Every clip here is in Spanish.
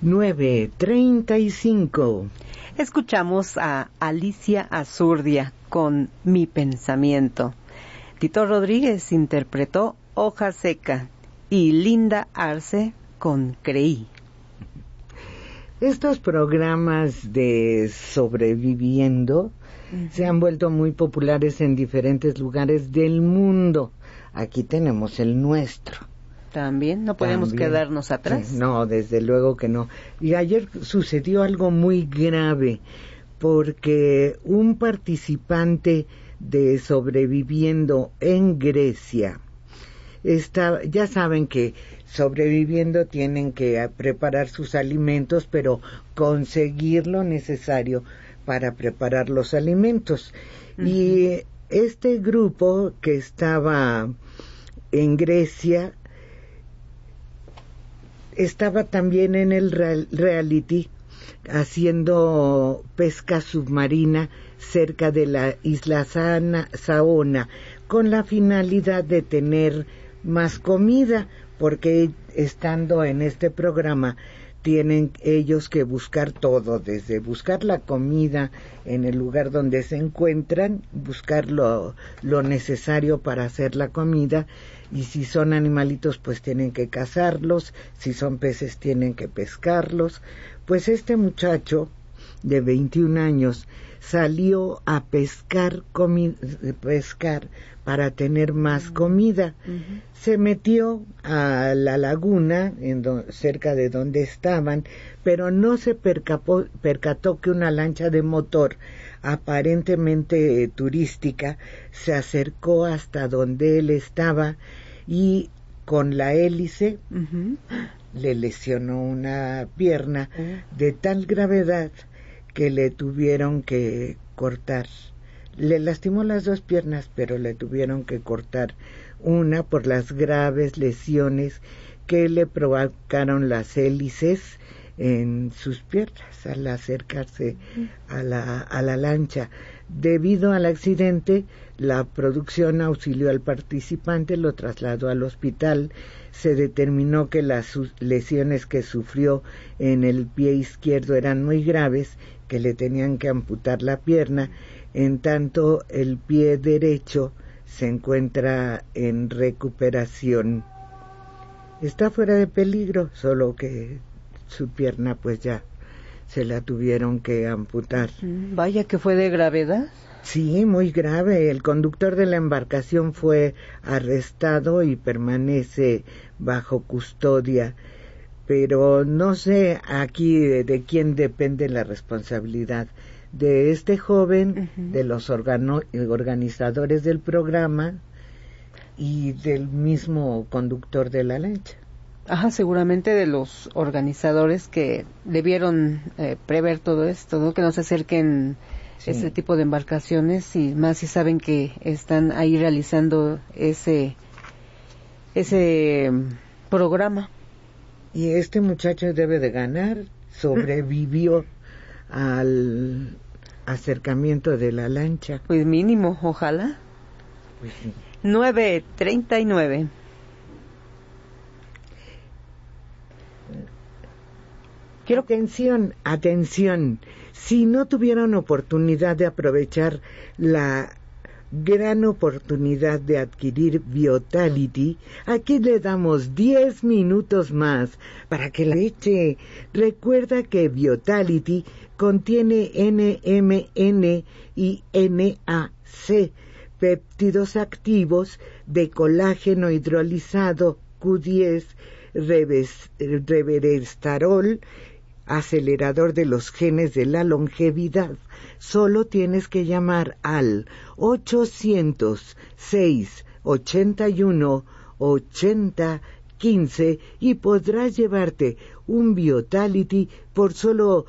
9:35. Escuchamos a Alicia Azurdia con Mi Pensamiento. Tito Rodríguez interpretó Hoja Seca y Linda Arce con Creí. Estos programas de sobreviviendo se han vuelto muy populares en diferentes lugares del mundo. Aquí tenemos el nuestro. También no podemos quedarnos atrás. Sí, no, desde luego que no. Y ayer sucedió algo muy grave porque un participante de Sobreviviendo en Grecia ya saben que sobreviviendo tienen que preparar sus alimentos, pero conseguir lo necesario para preparar los alimentos. Y este grupo que estaba en Grecia estaba también en el reality haciendo pesca submarina cerca de la isla Saona, con la finalidad de tener más comida, porque estando en este programa tienen ellos que buscar todo, desde buscar la comida en el lugar donde se encuentran, buscar lo necesario para hacer la comida, y si son animalitos pues tienen que cazarlos, si son peces tienen que pescarlos. Pues este muchacho de 21 años salió a pescar para tener más comida. Se metió a la laguna cerca de donde estaban, pero no se percató que una lancha de motor aparentemente turística se acercó hasta donde él estaba y con la hélice le lesionó una pierna de tal gravedad que le tuvieron que cortar. Le lastimó las dos piernas, pero le tuvieron que cortar una por las graves lesiones que le provocaron las hélices en sus piernas al acercarse a la lancha. Debido al accidente, la producción auxilió al participante, lo trasladó al hospital. Se determinó que las lesiones que sufrió en el pie izquierdo eran muy graves, que le tenían que amputar la pierna. En tanto, el pie derecho se encuentra en recuperación. Está fuera de peligro, solo que su pierna pues ya se la tuvieron que amputar. Vaya que fue de gravedad. Sí, muy grave. El conductor de la embarcación fue arrestado y permanece bajo custodia. Pero no sé aquí de quién depende la responsabilidad. De este joven, de los organizadores del programa y del mismo conductor de la lancha. Seguramente de los organizadores que debieron prever todo esto, ¿no? Que no se acerquen ese tipo de embarcaciones, y más si saben que están ahí realizando ese programa. Y este muchacho debe de ganar, sobrevivió al acercamiento de la lancha. Pues mínimo, ojalá. Pues sí. 9:39. Atención, si no tuvieron oportunidad de aprovechar la gran oportunidad de adquirir Vitality, aquí le damos 10 minutos más para que la eche. Recuerda que Vitality contiene NMN y NAC, péptidos activos de colágeno hidrolizado, Q10, reverestarol, acelerador de los genes de la longevidad. Solo tienes que llamar al 800-681-8015 y podrás llevarte un Vitality por solo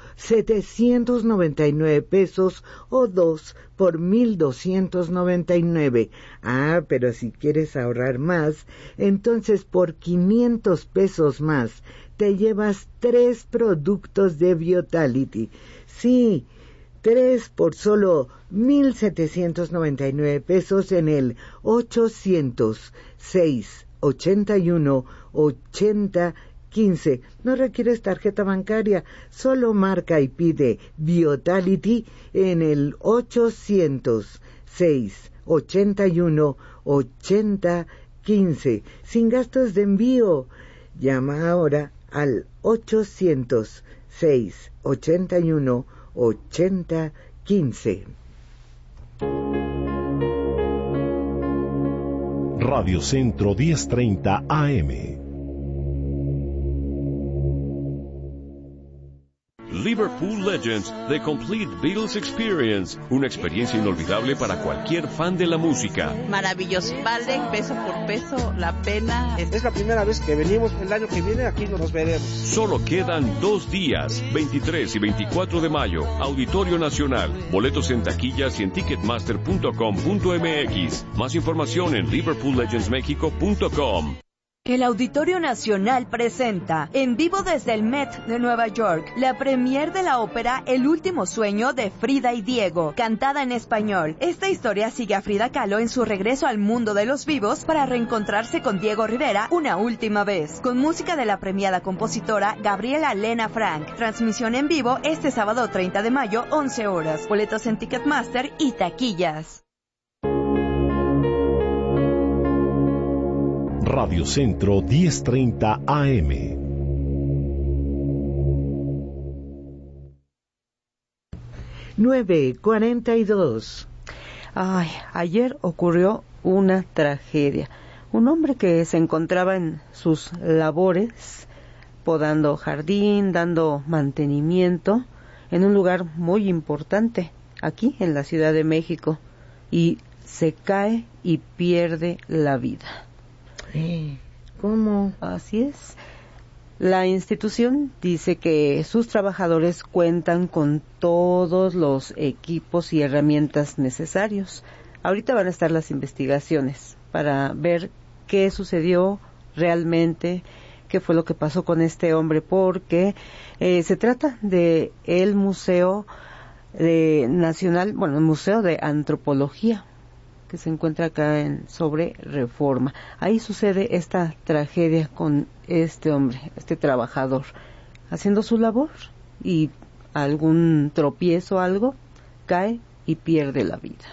799 pesos o 2 por 1,299. Pero si quieres ahorrar más, entonces por 500 pesos más te llevas 3 productos de Vitality. Sí, 3 por solo 1,799 pesos en el 800-681-8015. 15. No requieres tarjeta bancaria, solo marca y pide Vitality en el 800-681-8015, sin gastos de envío. Llama ahora al 800-681-8015. Radio Centro 1030 AM. Liverpool Legends, The Complete Beatles Experience, una experiencia inolvidable para cualquier fan de la música. Maravilloso, vale peso por peso la pena. Es la primera vez que venimos, el año que viene aquí nos veremos. Solo quedan 2 días, 23 y 24 de mayo, Auditorio Nacional. Boletos en taquillas y en ticketmaster.com.mx. Más información en liverpoollegendsmexico.com. El Auditorio Nacional presenta, en vivo desde el Met de Nueva York, la premier de la ópera El último sueño de Frida y Diego, cantada en español. Esta historia sigue a Frida Kahlo en su regreso al mundo de los vivos para reencontrarse con Diego Rivera una última vez, con música de la premiada compositora Gabriela Lena Frank. Transmisión en vivo este sábado 30 de mayo, 11 horas. Boletos en Ticketmaster y taquillas. Radio Centro 1030 AM. $9:42. Ayer ocurrió una tragedia. Un hombre que se encontraba en sus labores, podando jardín, dando mantenimiento, en un lugar muy importante, aquí en la Ciudad de México, y se cae y pierde la vida. ¿Cómo? Así es. La institución dice que sus trabajadores cuentan con todos los equipos y herramientas necesarios. Ahorita van a estar las investigaciones para ver qué sucedió realmente, qué fue lo que pasó con este hombre, porque se trata de el Museo Nacional, el Museo de Antropología, que se encuentra acá sobre Reforma. Ahí sucede esta tragedia con este hombre, este trabajador, haciendo su labor y algún tropiezo, algo, cae y pierde la vida.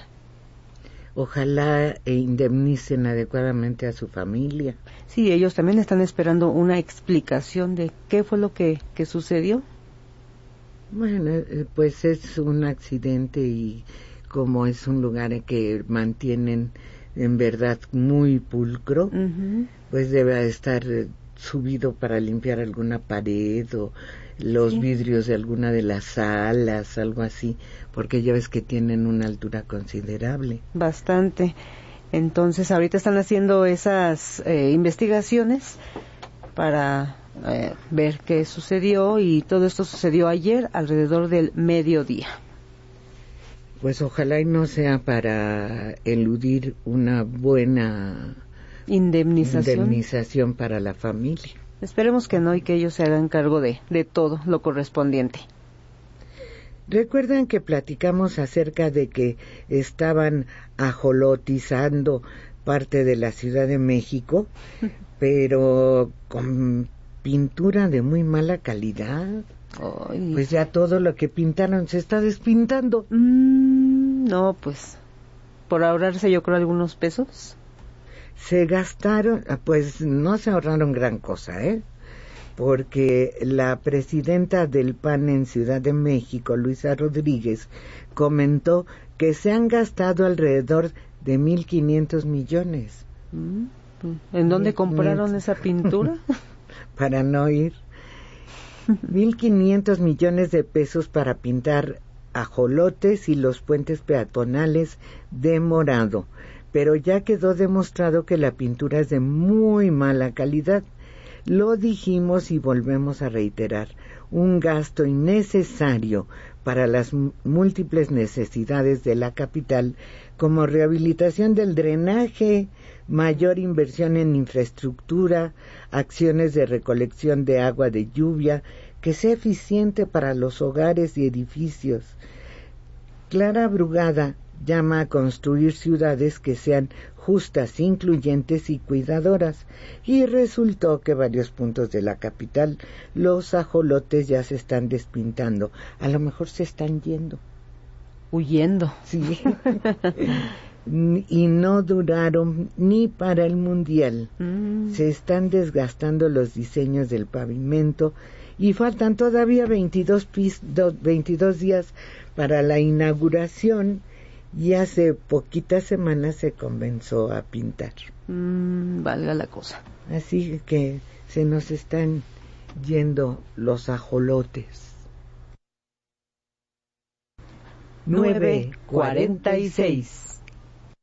Ojalá indemnicen adecuadamente a su familia. Sí, ellos también están esperando una explicación de qué fue lo que sucedió. Bueno, pues es un accidente y como es un lugar que mantienen en verdad muy pulcro, pues debe estar subido para limpiar alguna pared o los vidrios de alguna de las salas, algo así, porque ya ves que tienen una altura considerable. Bastante. Entonces ahorita están haciendo esas investigaciones para ver qué sucedió, y todo esto sucedió ayer alrededor del mediodía. Pues ojalá y no sea para eludir una buena indemnización para la familia. Esperemos que no, y que ellos se hagan cargo de todo lo correspondiente. ¿Recuerdan que platicamos acerca de que estaban ajolotizando parte de la Ciudad de México, pero con pintura de muy mala calidad? Ay. Pues ya todo lo que pintaron se está despintando. No, pues por ahorrarse yo creo algunos pesos. Se gastaron, pues no se ahorraron gran cosa, porque la presidenta del PAN en Ciudad de México, Luisa Rodríguez, comentó que se han gastado alrededor de 1,500 millones. ¿En dónde compraron esa pintura? Para no ir. 1,500 millones de pesos para pintar ajolotes y los puentes peatonales de morado, pero ya quedó demostrado que la pintura es de muy mala calidad. Lo dijimos y volvemos a reiterar, un gasto innecesario para las múltiples necesidades de la capital, como rehabilitación del drenaje, mayor inversión en infraestructura, acciones de recolección de agua de lluvia, que sea eficiente para los hogares y edificios. Clara Brugada llama a construir ciudades que sean justas, incluyentes y cuidadoras. Y resultó que varios puntos de la capital los ajolotes ya se están despintando. A lo mejor se están yendo. Huyendo. Sí. Y no duraron ni para el mundial. Se están desgastando los diseños del pavimento y faltan todavía 22 días para la inauguración, y hace poquitas semanas se comenzó a pintar. Valga la cosa. Así que se nos están yendo los ajolotes. 9:46